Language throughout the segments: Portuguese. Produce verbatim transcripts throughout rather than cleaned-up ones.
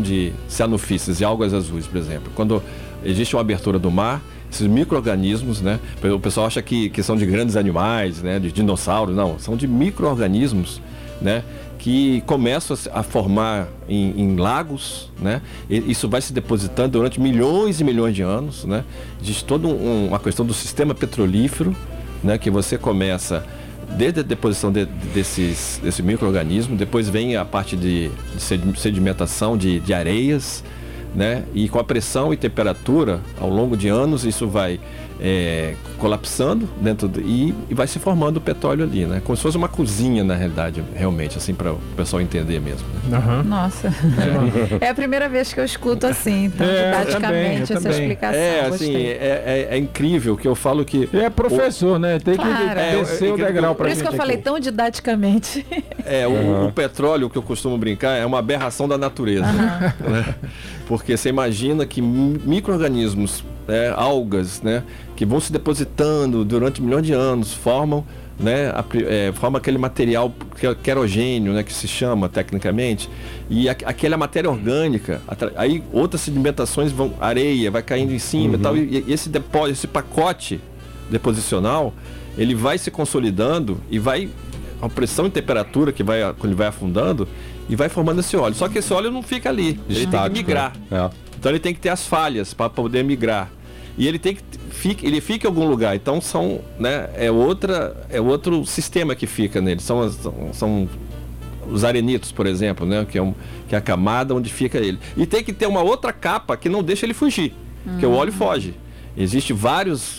de cianofíceos e algas azuis, por exemplo. Quando existe uma abertura do mar, esses micro-organismos, né? O pessoal acha que, que são de grandes animais, né? De dinossauros, não, são de micro-organismos, né? Que começam a formar em, em lagos, né? E isso vai se depositando durante milhões e milhões de anos, né? Existe toda um, uma questão do sistema petrolífero, né? Que você começa desde a deposição de, desses, desse micro-organismo, depois vem a parte de, de sedimentação de, de areias, né? E com a pressão e temperatura, ao longo de anos, isso vai é, colapsando dentro do, e, e vai se formando o petróleo ali, né? Como se fosse uma cozinha, na realidade, realmente, assim, para o pessoal entender mesmo. Né? Uhum. Nossa, é. é a primeira vez que eu escuto assim, então, é, didaticamente, eu também, eu essa também. explicação. É, assim, é, é, é incrível que eu falo que... É professor, o, né? Tem claro. que descer é, o degrau para Por isso que eu falei aqui. Tão didaticamente. É, o, uhum. o petróleo, que eu costumo brincar, é uma aberração da natureza. Uhum. Né? Porque você imagina que micro-organismos, é, algas, né, que vão se depositando durante milhões de anos, formam, né, a, é, forma aquele material querogênio, né, que se chama tecnicamente, e a, aquela matéria orgânica, aí outras sedimentações vão, areia vai caindo em cima, uhum. e tal, e, e esse depósito, esse pacote deposicional, ele vai se consolidando e vai, a pressão e temperatura que vai, quando ele vai afundando, e vai formando esse óleo. Só que esse óleo não fica ali, ele Estático, tem que migrar. É. Então ele tem que ter as falhas para poder migrar. E ele tem que fica, ele fica em algum lugar. Então são, né, é outra, é outro sistema que fica nele. São, são, são os arenitos, por exemplo, né, que é, um, que é a camada onde fica ele. E tem que ter uma outra capa que não deixa ele fugir, hum. porque o óleo foge. Existem vários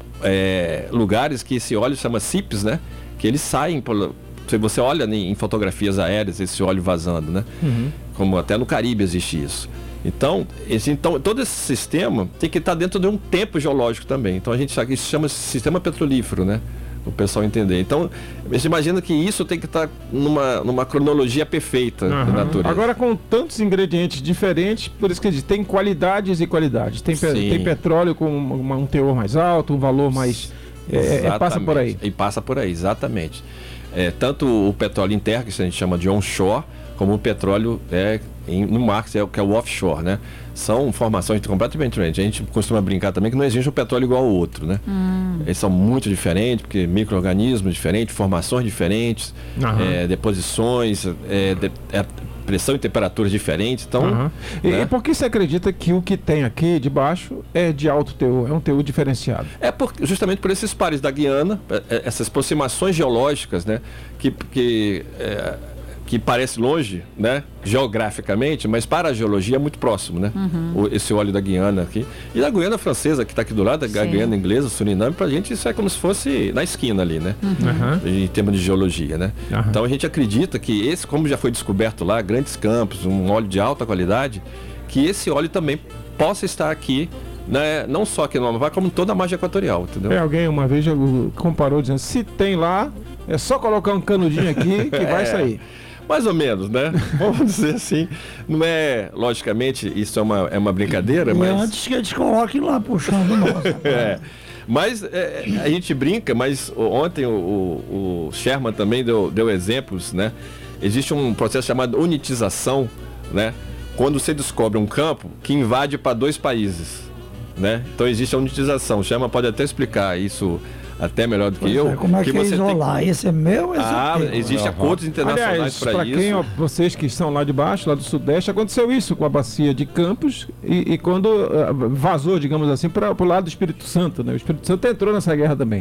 é, lugares que esse óleo se chama C I Ps, né, que eles saem por, se você olha em fotografias aéreas esse óleo vazando, né? Uhum. Como até no Caribe existe isso. Então, esse, então, todo esse sistema tem que estar dentro de um tempo geológico também. Então a gente sabe que isso chama sistema petrolífero, né? O pessoal entender. Então, você imagina que isso tem que estar numa, numa cronologia perfeita uhum. da natureza. Agora, com tantos ingredientes diferentes, por isso que diz, tem qualidades e qualidades. Tem, pe- tem petróleo com uma, um teor mais alto, um valor mais... É, é, passa por aí. E passa por aí, exatamente. É, tanto o petróleo interno, que a gente chama de onshore, como o petróleo é, em, no mar, que é, que é o offshore, né? São formações completamente diferentes. A gente costuma brincar também que não existe um petróleo igual ao outro, né? Hum. Eles são muito diferentes, porque micro-organismos diferentes, formações diferentes, uhum. é, deposições, é, de, é, pressão e temperaturas diferentes. Então, uhum. e, né? e por que você acredita que o que tem aqui de baixo é de alto teor, é um teor diferenciado? É por, justamente por esses pares da Guiana, essas aproximações geológicas, né? Que, que, é, que parece longe, né? Geograficamente, mas para a geologia é muito próximo, né? Uhum. O, esse óleo da Guiana aqui. E da Guiana francesa, que está aqui do lado, a Guiana inglesa, Suriname, para a gente isso é como se fosse na esquina ali, né? Uhum. Em termos de geologia, né? Uhum. Então a gente acredita que esse, como já foi descoberto lá, grandes campos, um óleo de alta qualidade, que esse óleo também possa estar aqui, né? Não só aqui no Amapá, como em toda a margem equatorial, entendeu? É, alguém uma vez já comparou dizendo, se tem lá, é só colocar um canudinho aqui que vai sair. Mais ou menos, né? Vamos dizer assim. Não é, logicamente, isso é uma, é uma brincadeira, e mas... antes que eles coloquem lá, puxando nossa. é. Mas é, a gente brinca, mas ontem o, o, o Sherman também deu, deu exemplos, né? Existe um processo chamado unitização, né? Quando você descobre um campo que invade para dois países, né? Então existe a unitização. O Sherman pode até explicar isso até melhor do que pois eu. É, como é que, que é você isolar? tem... Esse é meu, esse ah, é teu. existe uhum. acordos internacionais para isso. Quem, ó, vocês que estão lá de baixo, lá do Sudeste, aconteceu isso com a bacia de Campos e, e quando uh, vazou, digamos assim, para o lado do Espírito Santo, né? O Espírito Santo entrou nessa guerra também.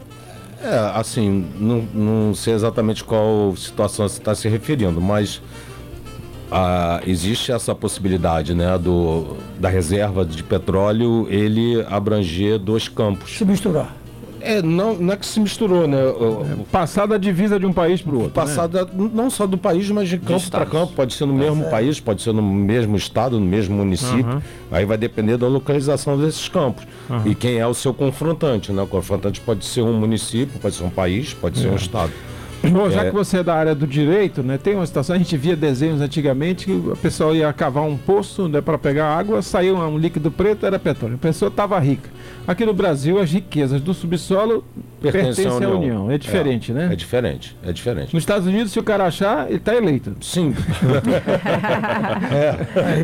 É, assim, não, não sei exatamente qual situação você está se referindo, mas ah, existe essa possibilidade, né, do, da reserva de petróleo ele abranger dois campos. Se misturar. É, não, não é que se misturou, né? É, passar da divisa de um país para o outro. Passar né? da, não só do país, mas de campo para campo. Pode ser no é, mesmo é. país, pode ser no mesmo estado, no mesmo município. Uhum. Aí vai depender da localização desses campos. Uhum. E quem é o seu confrontante, né? O confrontante pode ser um município, pode ser um país, pode é. ser um estado. Bom, já é. que você é da área do direito, né, tem uma situação, a gente via desenhos antigamente que o pessoal ia cavar um poço, né, para pegar água, saiu um líquido preto, era petróleo. A pessoa estava rica. Aqui no Brasil, as riquezas do subsolo pertencem à União. União. É diferente, é, né? É diferente, é diferente. Nos Estados Unidos, se o cara achar, ele está eleito. Sim. é.